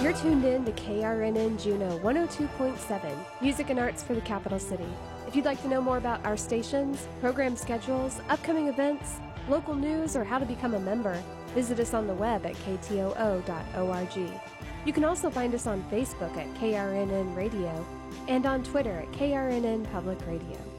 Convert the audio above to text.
You're tuned in to KRNN Juneau 102.7, music and arts for the capital city. If you'd like to know more about our stations, program schedules, upcoming events, local news, or how to become a member, visit us on the web at ktoo.org. You can also find us on Facebook at KRNN Radio and on Twitter at KRNN Public Radio.